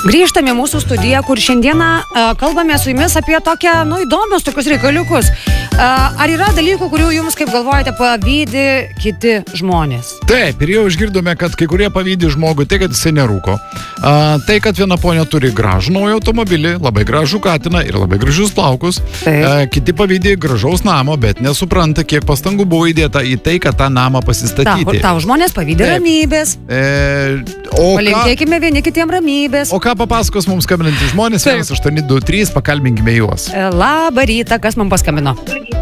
Grįžtame į mūsų studiją, kur šiandieną kalbame su jumis apie tokią, įdomius tokius reikaliukus. Ar yra dalykų, kurių jums, kaip galvojate, pavydi kiti žmonės? Taip, ir jau išgirdome, kad kai kurie pavydi žmogui tai, kad jisai nerūko. Tai, kad viena ponia turi gražų naują automobilį, labai gražų katiną ir labai gražius plaukus. Kiti pavydi gražaus namo, bet nesupranta, kiek pastangų buvo įdėta į tai, kad tą namą pasistatyti. Tau žmonės pavydi ramybės. Palinkėkime vieni kitiem ramybės. O ką papasakos mums skambinantys žmonės? 1823, pakalbinkime juos. Labą rytą, kas man paskambino?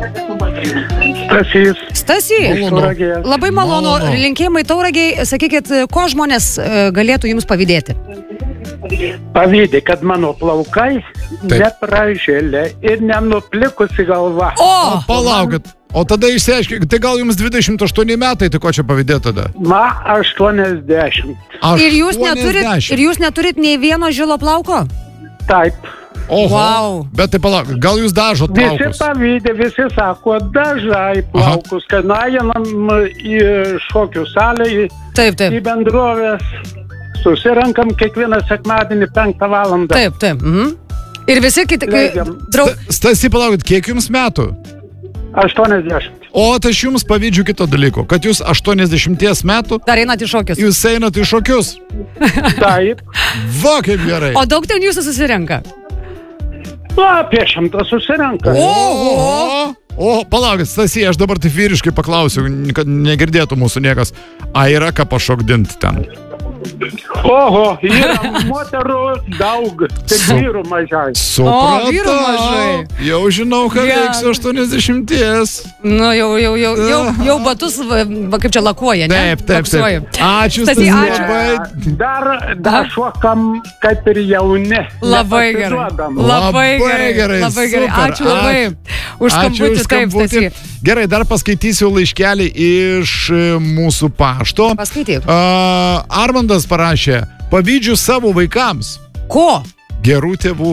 Stasy. Labai malonu. Linkėjimai Tauragiai. Sakykit, ko žmonės galėtų jums pavydėti? Pavydė, kad mano plaukai nepražėlė ir nenuplikusi galva. O, palaukit. O tada išsiaiškink, tai gal jums 28 metai, tai ko čia pavydėti tada? 80. Ir jūs neturit nei vieno žilo plauko? Taip. Oho, wow. Bet tai palauk, gal jūs dažot plaukus? Visi pavydė, visi sako, dažai plaukus, kad nueinam į šokių salę, į bendrovės, susirenkam kiekvieną sekmadienį 5 valandą. Taip. Ir visi kiti... Stasy, palaukit, kiek jums metų? 80. O, tai aš jums pavydžiu kito dalyko, kad jūs 80 metų... Dar einat į šokius. Jūs einat į šokius. Taip. Va, kaip gerai. O daug ten jūsų susirenka? Apie 100 susirenka. O, palaukit, Stasy, aš dabar taip vyriškai paklausiu, kad negirdėtų mūsų niekas. Yra ką pašokdinti ten? Oho, yra moterų daug, tik vyrų mažai. Supratau. Vyrų mažai. Jau žinau, kad veiksiu 80. Nu, jau batus, kaip čia lakuoja, ne? Taip. Ačiū, Stasy, labai. Dar šokam kaip ir jauni. Labai gerai. Ačiū labai už skambutį. Taip, Stasy. Gerai, dar paskaitysiu laiškelį iš mūsų pašto. Paskaityk. Armandas parašė, pavydžiu savo vaikams. Ko? Gerų tėvų.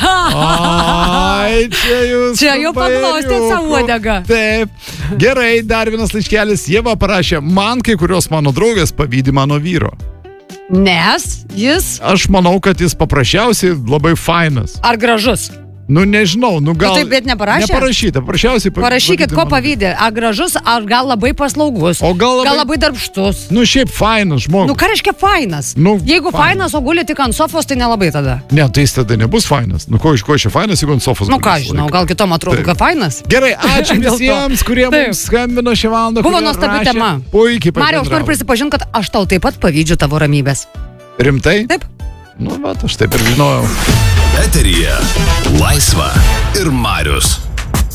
Ai, čia jau paglostėt savo uodegą. Taip. Gerai, dar vienas laiškelis. Ieva parašė, man kai kurios mano draugės pavydi mano vyro. Nes jis... Aš manau, kad jis paprasčiausiai labai fainas. Ar gražus? Nu, nežinau, gal... Taip, bet neparašė? Neparašyta, paprasčiausiai... Parašykit, ko pavydė. Ar gražus, ar gal labai paslaugus. Gal labai darbštus. Nu, šiaip fainas žmogus. Nu, ką reiškia fainas? Jeigu fainas, o guli tik ant sofos, tai nelabai tada. Ne, tai jis tada nebus fainas. Nu, ko čia fainas, jeigu ant sofos? Nu, ką žinau, gal kitom atrodo, kad fainas. Gerai, ačiū visiems, kurie mums skambino šią valandą. Buvo nuostabi tema. Puikiai. Mariau, aš noriu prisipažinti, kad aš tau taip pat pavydžiu tavo ramybės. Rimtai? Taip. Nu, bet aš taip ir žinojau. Eteryje Laisva ir Marius.